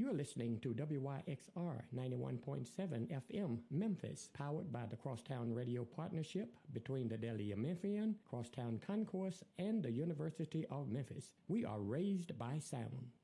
You're listening to WYXR 91.7 FM Memphis, powered by the Crosstown Radio Partnership between the Daily Memphian, Crosstown Concourse, and the University of Memphis. We are raised by sound.